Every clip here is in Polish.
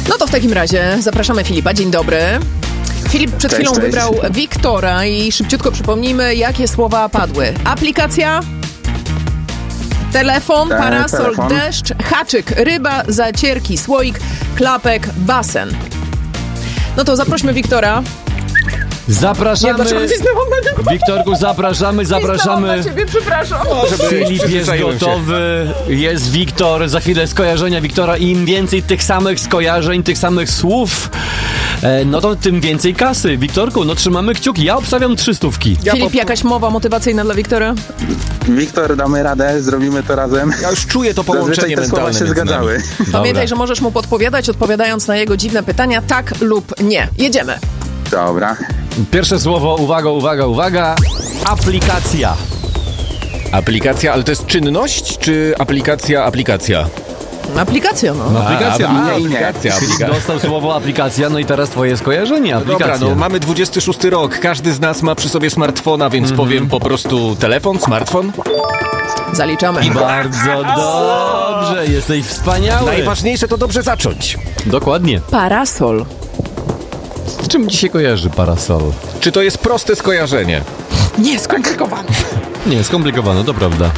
No to w takim razie zapraszamy Filipa. Dzień dobry. Filip przed chwilą wybrał Wiktora i szybciutko przypomnijmy, jakie słowa padły. Aplikacja, telefon, parasol, deszcz, haczyk, ryba, zacierki, słoik, klapek, basen. No to zaprośmy Wiktora. Zapraszamy. Wiktorku, zapraszamy. Na ciebie, przepraszam. Filip jest gotowy, jest Wiktor, za chwilę skojarzenia Wiktora. Im więcej tych samych skojarzeń, tych samych słów, no to tym więcej kasy. Wiktorku, no trzymamy kciuki. Ja obstawiam 300. Filip, jakaś mowa motywacyjna dla Wiktora? Wiktor, damy radę, zrobimy to razem. Ja już czuję to połączenie te słowa mentalne się zgadzały. Pamiętaj, że możesz mu podpowiadać, odpowiadając na jego dziwne pytania tak lub nie. Jedziemy. Dobra. Pierwsze słowo, uwaga. Aplikacja. Aplikacja, ale to jest czynność, czy aplikacja? Aplikacja, no. Aplikacja. Filip dostał słowo aplikacja, no i teraz twoje skojarzenie. Aplikacja. Dobra, no mamy 26 rok, każdy z nas ma przy sobie smartfona, więc powiem po prostu telefon, smartfon. Zaliczamy. Bardzo dobrze, jesteś wspaniały. Najważniejsze to dobrze zacząć. Dokładnie. Parasol. Z czym ci się kojarzy parasol? Czy to jest proste skojarzenie? Nie, skomplikowane. Nie, skomplikowane, to prawda.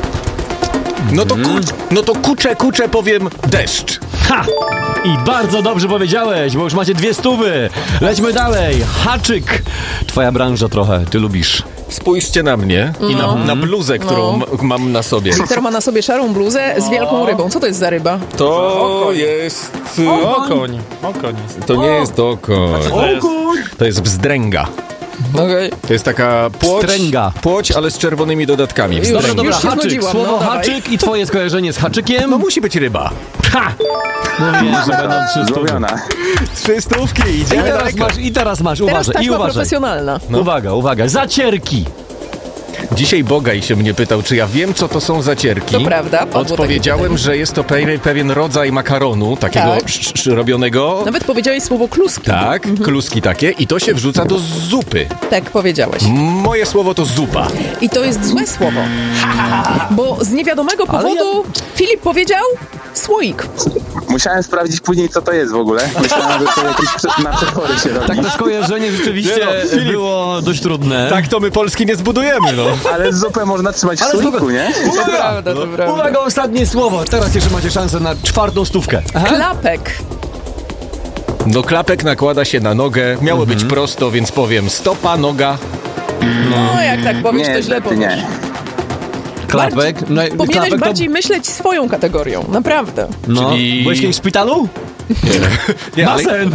No to kucze powiem deszcz. Ha! I bardzo dobrze powiedziałeś, bo już macie 200. Lećmy dalej. Haczyk. Twoja branża trochę, ty lubisz. Spójrzcie na mnie i na bluzę, którą mam na sobie. Wiktor ma na sobie szarą bluzę z wielką rybą. Co to jest za ryba? To jest... Okoń. To nie jest okoń. To jest bzdręga. Okay. To jest taka płoć, ale z czerwonymi dodatkami. Dobra, Już się haczyk. znudziłam, Słowo no, haczyk i twoje skojarzenie z haczykiem. No musi być ryba. Ha! Mówię, że będą 300. Złowiona. 300, idziemy daleko. I teraz masz, Teraz uważaj. taśma profesjonalna. Uwaga. Zacierki. Dzisiaj Bogaj się mnie pytał, czy ja wiem, co to są zacierki. To prawda. Odpowiedziałem, że jest to pewien rodzaj makaronu, takiego robionego. Nawet powiedziałeś słowo kluski. Tak, kluski takie i to się wrzuca do zupy. Tak powiedziałeś. Moje słowo to zupa. I to jest złe słowo. Bo z niewiadomego powodu Filip powiedział słoik. Musiałem sprawdzić później, co to jest w ogóle. Myślałem, że to jakieś na przechory się robi. Tak, to skojarzenie rzeczywiście było dość trudne. Tak to my Polski nie zbudujemy, no. Ale zupę można trzymać w słoiku, nie? To prawda. Uwaga, ostatnie słowo. Teraz jeszcze macie szansę na 400. Klapek. No klapek nakłada się na nogę. Miało być prosto, więc powiem stopa, noga. No jak tak powiesz, to źle powiesz. Nie. Klapek. Powinieneś klapek to... bardziej myśleć swoją kategorią. Naprawdę. No. Czyli- Byłeś kiedyś w szpitalu? Nie, ale... Basen.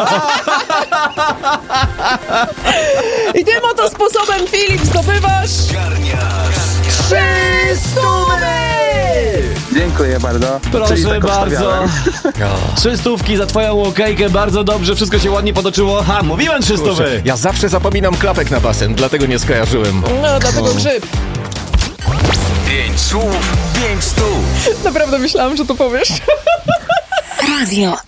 I tym oto sposobem, Filip, zdobywasz 300! Dziękuję bardzo. Czyli Proszę tak bardzo. obstawiałem. 300 za twoją okejkę, bardzo dobrze, wszystko się ładnie potoczyło. Ha, mówiłem 300. Ja zawsze zapominam klapek na basen, dlatego nie skojarzyłem. No, dlatego grzyb. 5 słów, 5 stów. Naprawdę myślałam, że to powiesz. Radio